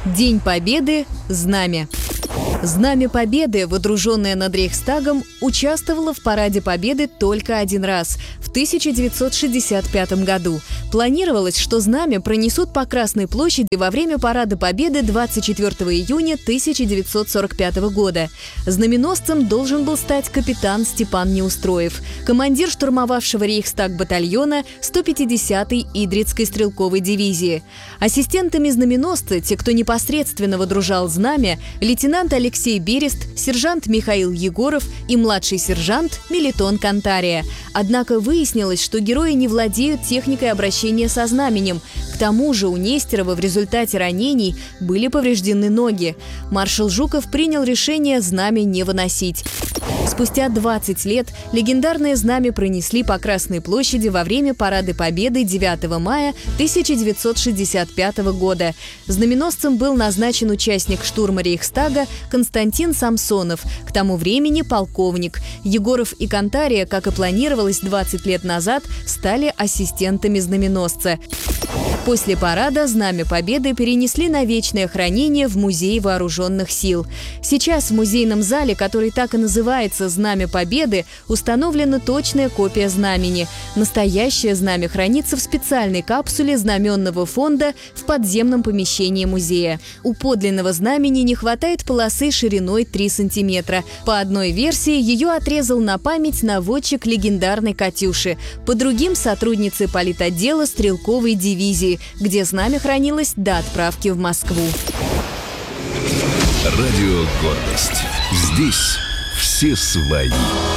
День Победы – Знамя. Знамя Победы, водруженное над Рейхстагом, участвовало в Параде Победы только один раз – в 1965 году. Планировалось, что знамя пронесут по Красной площади во время Парада Победы 24 июня 1945 года. Знаменосцем должен был стать капитан Степан Неустроев, командир штурмовавшего Рейхстаг батальона 150-й Идрицкой стрелковой дивизии. Ассистентами знаменосца, те, кто непосредственно водружал знамя, лейтенант Алексей Берест, сержант Михаил Егоров и младший сержант Мелитон Кантария. Однако выяснилось, что герои не владеют техникой обращения со знаменем. К тому же у Нестерова в результате ранений были повреждены ноги. Маршал Жуков принял решение знамя не выносить. Спустя 20 лет легендарное знамя пронесли по Красной площади во время Парада Победы 9 мая 1965 года. Знаменосцем был назначен участник штурма Рейхстага Константин Самсонов, к тому времени полковник. Егоров и Кантария, как и планировалось 20 лет назад, стали ассистентами знаменосца. После парада Знамя Победы перенесли на вечное хранение в Музей Вооруженных сил. Сейчас в музейном зале, который так и называется «Знамя Победы», установлена точная копия знамени. Настоящее знамя хранится в специальной капсуле знаменного фонда в подземном помещении музея. У подлинного знамени не хватает полосы шириной 3 сантиметра. По одной версии, ее отрезал на память наводчик легендарной «Катюши», по другим – сотрудницы политотдела стрелковой дивизии, где знамя хранилось до отправки в Москву. Радио «Гордость». Здесь все свои.